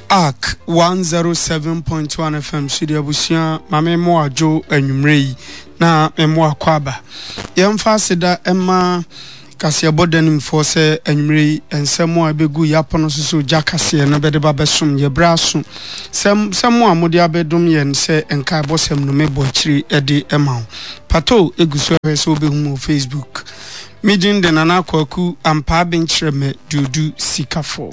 Arc 107.1 FM studio busia mame mo ajo anwumrei na memo akwaba yemfa seda ema kase bodanim fo se anwumrei ensemo abegu yapono so jakase na bede ba besom ye braso semo amode abedom ye nse enka bosem no mebo chiri ede ema pato eguso hwese obehu Facebook midin de nana kwaku ampa benchireme dudu sikafo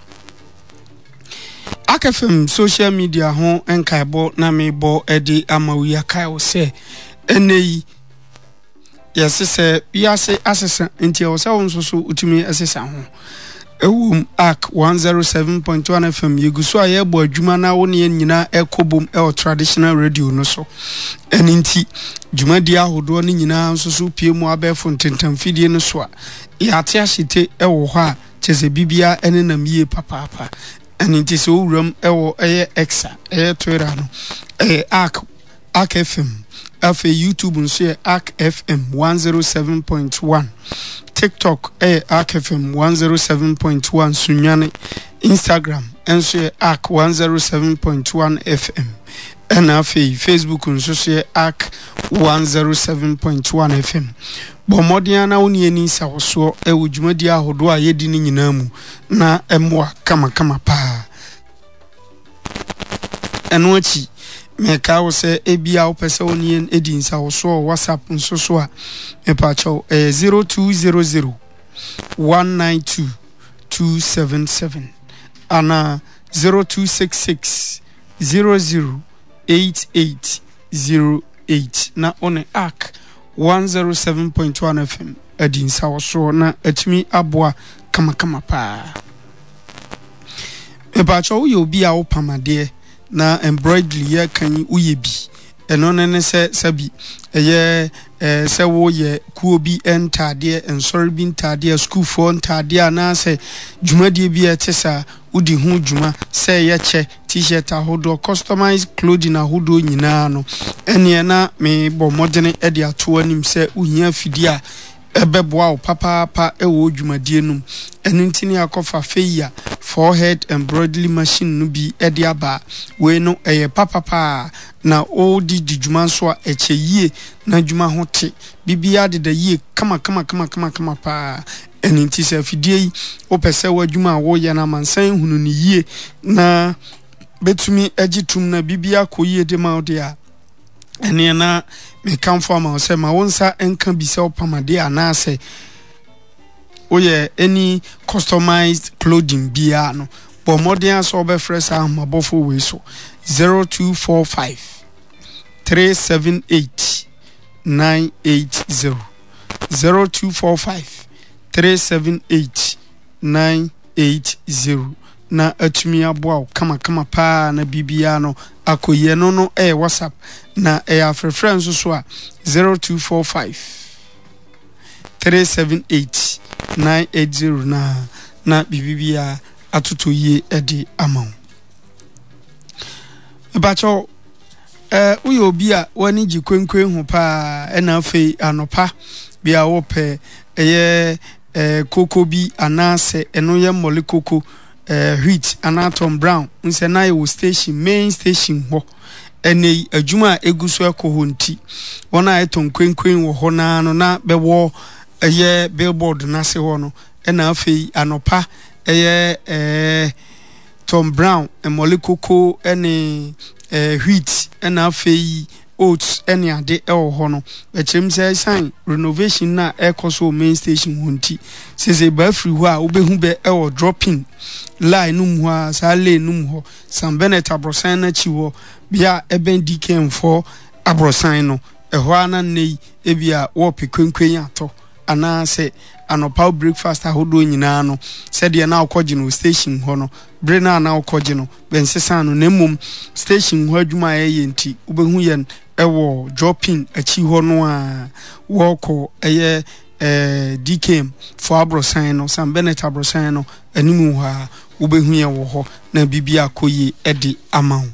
akafem social media ho enkaibo na mebo edi amawiya kai wo se enei yesese biase asesa enti wo se won so utumi asesa ho ewum Arc 107.1 FM yeguso ayebo adwuma na wo ne nyina ekobom e traditional radio no so eninti dwumadi ahodo ne nyina so pie mu abefo ntentam fidie no so a yate ahyete ewo ho a chese bibia ene nam yie papapa and it is uram ewo exa Twitter no Arc FM afa YouTube nso Arc FM 107.1 TikTok Arc FM 107.1 sunyane Instagram nso Arc 107.1 FM and afa Facebook nso Arc 107.1 FM bomodiana woni ani sawoso ewudwumadi ahodo a yedi ni nyina mu na emwa kama pa eno achi meka wo se ebia wo pese woni edi nsawoso WhatsApp nso so a mepa chaw 0200 192 277 ana 0266 008808 na one Arc 107.1 FM adin sawoso na atimi aboa kama pa ebacho wo obi a wo pamade na embroidery ye kan uye bi eno ne se sabi eye se wo ye kuo bi entade ensori bi entade school for entade na se dwumadi bi etesa udi hu dwuma se ye che t-shirt ahodo customized clothing ahodo nyina no ene na me bo modene e de ato anim se uhia fidi a ebeboa o papa ewo dwumadie num eno ntini akofa feia forehead embroidery machine no bi e de aba we no eye papa na o di dwuma so a eche yie na dwuma ho te bibia de da yie kama pa eninti se fidie yi opese wadwuma wo ye na mansan hunu ni yie na betumi agitum na bibia koyie de ma ode a ene na me kamfo ma se ma wonsa enka bi se opamade anase oye any customized clothing bia no bo modern so be fresh mabofo we so 0245 378 980 0245 378 980 na atumi aboa kama pa na bibia no akoye no WhatsApp na afrefre nso so a 0245 378 980 na bibia atoto ye edi amon ebacho uyo obi a wani ji kwenkwen ho pa na afei anopa bia wo pe koko bi anase eno ye mole koko Hit Anatom Brown nse na yo station main station ho ene adwuma eguso ekoho nti wona eton kwenkwen wo ho na no na bewo billboard na se ho no na afei anopa Tom Brown emole koko ene Hit na afei oats ene ade ho no echim say sign renovation na ekoso main station ho nti sese ba free ho a obehu be dropping line num ho a sa le num ho Sam Bennett abrosan na chi ho bia eben DKM for abrosan no ho ana nei ebia wo pekwenkwen ato ana se anopa breakfast ahodo nyina no se de na okoje no station ho no bre na okoje no bensesa no nemum station ho adwuma ye nti obehu ye ewo dropping achi ho no a woko DKM for abrosan no Sam Bennett abrosan no animu ha obehu ye wo ho na bibia akoye edi amawo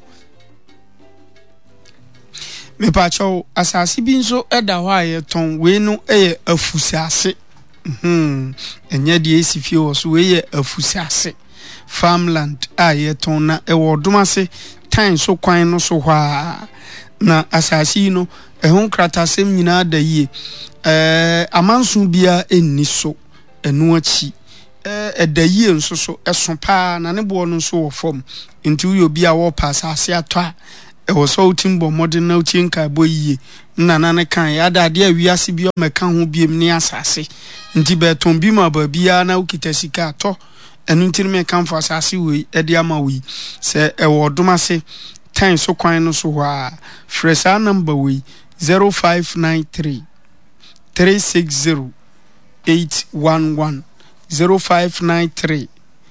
me pacho asase bi nso eda ho aye ton we no afusase enye de esifie wo so we ye afusase farmland a yeton na ewo domase tan so kwan no so hwa na asase no ehon kratasem nyina da yie amanso bia enni so enu achi edayie nso so eso pa na ne bo no so wo fom nti uyo bia wo pa asase atwa ewo so utimbo modern na utinka boyie nana ne kan ya da de awiase bi o meka ho biem ne asase nti beton bi ma ba bia na ukita sika ato enu ntiri me kan fo asase we ede ama we se ewo domase tan so kwan no so hwa fresa number we 0593 360 811 0593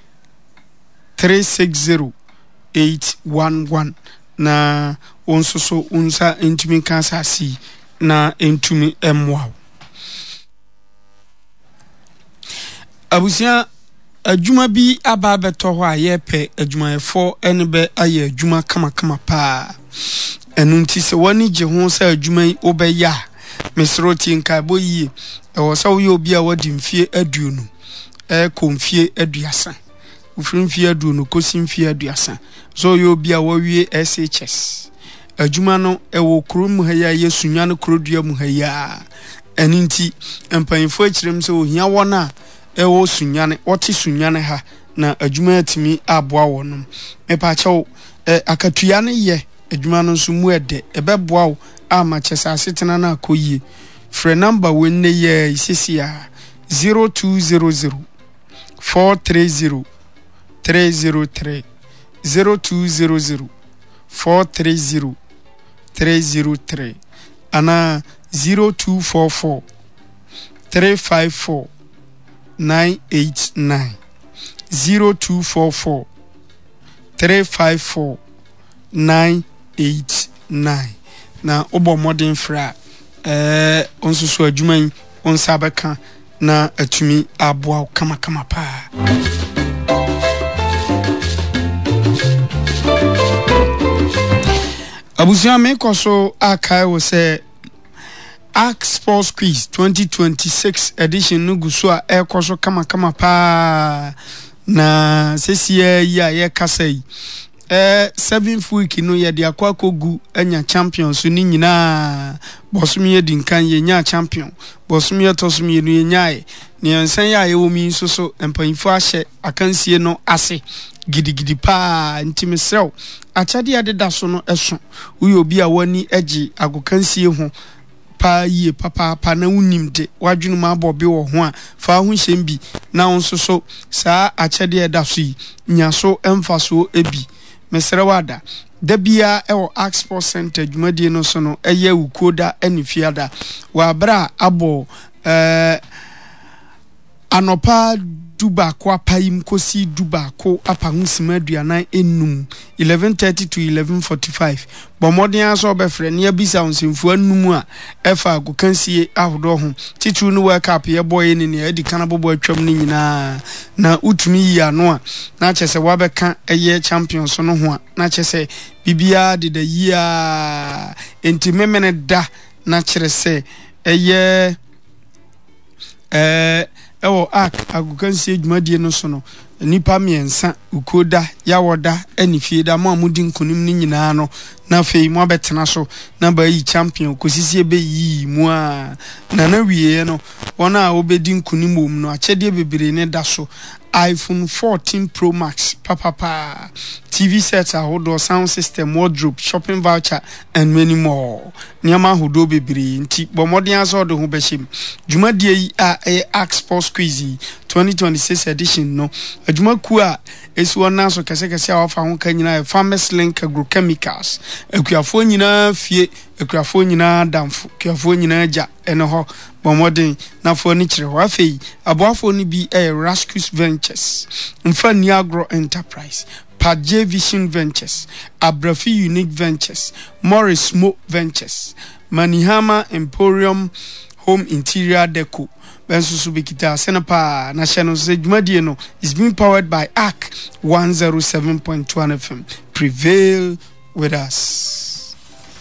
360 811 na onso so unsa entumi kansasi na entumi emwa abusia adwuma bi aba beto ho ayepe adwuma efo enbe aye adwuma kama pa enu nti se woni je ho se adwuma yi obeya mesroti nka boyie ewo se wo ye obi a wadi mfie aduonu konfie aduasa ufrimfie aduonu kosimfie aduasa so ye obi a wawie SHS adwuma no ewo krom ha ya yesunya no krodua mu ha ya eninti empanfo akirem se ohia wona ewo sunyane wote sunyane ha na adwuma atimi aboa wonum mepa chew akatua ne ye adwuma no nso mu ede ebeboa wo ama chesa asetena na akoyie free number wenne ye isisia 0200 430 303 0200 430 303 ana 0244 354 989 0244 354 989 na obo modern fra onso so adwuman onsa beka na atumi aboa kama pa abusia me koso akai wo se Arc Sports Quiz 2026 edition nuguso a ekoso kama pa na sesie ya ye kasai 7th week no ye de akwa kogu anya champions ni nyina bosumye dinkan ye nya champion bosumye tosumye no ye nyae ne ensan ya ye womi so empanfo ahye akansie no ase gidigidi pa ntimi sew achade adeda so no eso uyo obi a wani agi agokansie ho pa ye papa na unimde wadwunu ma bobe wo ho a fa ho hyembi na onso so saa achade eda so yi nyaso emfaso ebi mesrewada da bia ewo Arc Sports Center dwumadie no so no eye wukoda anifiada wa bra abo anopa duba kwa paim kosi duba ko apahusima aduanan enum 11:30 to 11:45 bomodin aso obefre ne abisa onsemfu anum a efa agokansie ahodo ho titu no world cup ye boy ne ne adi kana bobo atwam ne nyina na utumi yi ano a na chese wabeka eye champions no ho a na chese bibia de da yi a entimemene da na chese eye ewo Arc agokansie dwumadie no so no nipa miensa ukoda yawoda anifie da ma mudi nkonim ni nyina no na fei mo abetena so na ba yi champion kosisi ebe yi mu a na wie no wona obedi nkonim om no achede bebere ne da so iPhone 14 Pro Max papa TV set ahodo sound system wardrobe shopping voucher and many more nyama ahodo bebere nti bomodin aso do ho behim dwumadie yi a Arc Sports Quiz 2026 edition no adwuma ku a esi wona so kese a wafa ho kanyina Farmers Link Agrochemicals akuafo nyina fie akuafo nyina damfo akuafo nyina ja ene ho bomodin na fo ni kire ho afei aboafo ni bi Rascus Ventures Mfani Agro Enterprise Page Vision Ventures Abrafi Unique Ventures Morris Mo Ventures Manihama Emporium Home Interior Deco Bensusu bikita senapa na channel se dwumadie no is being powered by Arc 107.1 FM. Prevail with us.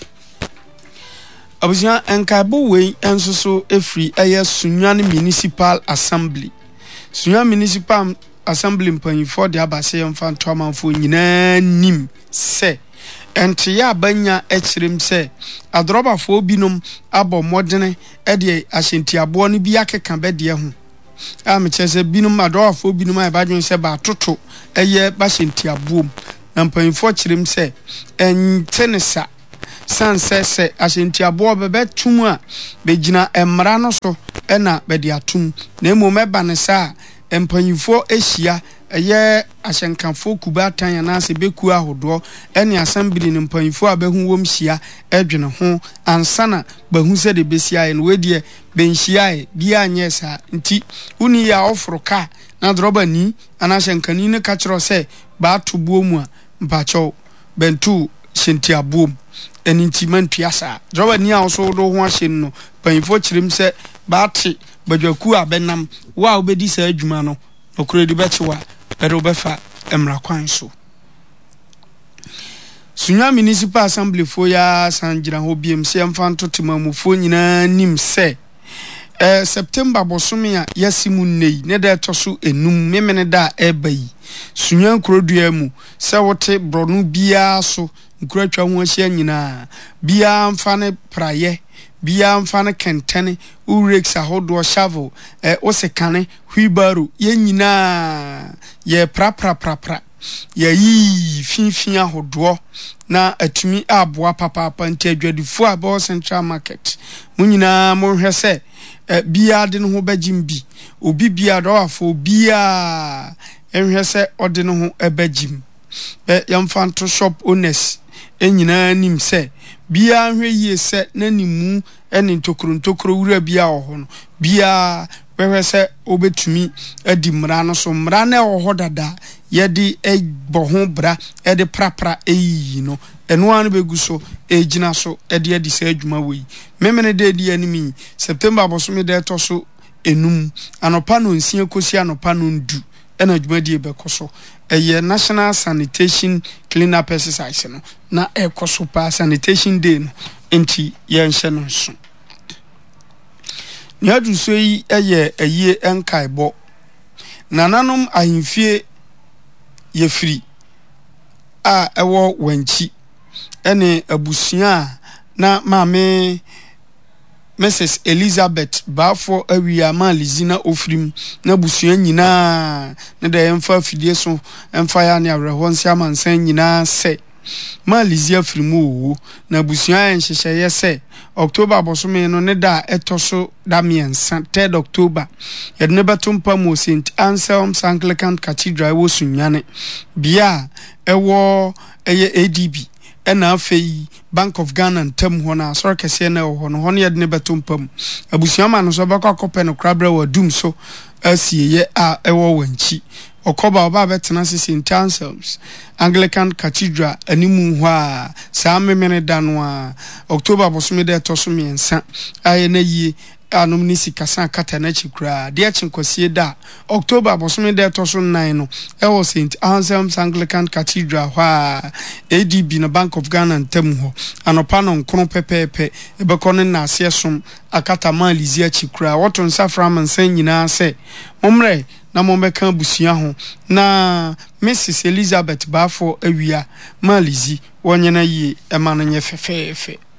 Abusia enkabo we ensusu efri eye Sunyani Municipal Assembly. Sunyani Municipal assembly mpanyinfo de abase yemfa nto amanfo nyina nim se ente ya banya ekirem se adrobafo binom abo modene e de ahyentiabo no bi akeka bede ho am chese binom adrobafo binom abadwen se ba toto eye ba hyentiabo na mpanyinfo kirem se entenesa sansese ahyentiabo bebetum a begina emra no so na bede atum na emomeba ne sa empanyinfo ehia eye ahyenkanfo kubatan anase beku ahodo ene assembly ne mpanyinfo abehu wom hia edwene ho ansana bahu se de besia ye no wedie benhia ye bia anyesa nti uni ya ofroka na droba ni anahyenkani ne ka kiro se ba tobuo mu a mpacho bentu hyentiabom eninti mantuasa droba ni a oso do ho ahyen no panyinfo kirim se baate badwaku abenam wa obedi sa adwuma no okuredi bechewa pero befa emra kwan so Sunya Municipal Assembly fo ya sanjira ho biem se mfanto temamufo nyina nim se September bosome a yasimu nei ne da toso enum memene da ebai Sunya nkrodua mu se wote bronu bia so nkratwa ho ahia nyina bia mfa ne praye bia mfa ne kentene urex ahodo shovel osekane wheelbarrow ye nyina ye pra ye yi finfin ahodo na atumi aboa papa nti adwadifo abo Central Market munyina mo hwese bia de no ho bagim bi obi bia do afo bia enhwese ode no ho ebagim yamfanto shop owners enyina nim se bia hwe yie se nanimu ene ntokro wura bia ho no bia hwese obetumi adi mra no so mra na ho dada yedi boho bra edi prapra eyi no eno anu begu so ejina so edi adi se adwuma wei memene de di animi September bosome de to so enum anopa no nsia kosi anopa no ndu ena adwuma di ebekoso eye National Sanitation Cleanup Exercise no na ekoso pa sanitation day no enti ye nhye no so ni adu so yi eye enkaibo nananom ahimfie yefiri a ewo wanchi ene abusua na mame Mrs. Elizabeth Bafo awia ma Lizina ofrim na busua nyina ne da yemfa fidie so emfa ya ne abrehonsi amansan nyina se ma Lizia frimu na busua enhyehyeye se October bosome no ne da etoso da miensa 3 October yede ne betompa mo St. Anselm's Anglican Cathedral wo sunyane bia ewo eye ADB ena afei Bank of Ghana ntam ho na soro kese na ho no ho ne yede ne betompam abusuama no so bakwa kope no krabra wa dum so asieye a ewo wanchi okoba oba betena St. Anselm's Anglican Cathedral animu ho a saa memene dano a October bosome de toso miensa aye na yie anom ni sikasa kata na chikura de chinkosie da October bosome de toso 9 no ewo St. Anselm's Anglican Cathedral ho a ADB na Bank of Ghana ntam ho anopa no nkron pepepe ebekone na asesom akata ma Lizia chikura woto nsafra mansan nyina se momre na mombeka busua ho na Mrs. Elizabeth Bafo awia ma Lizi wonyena yie ema no nye fefefe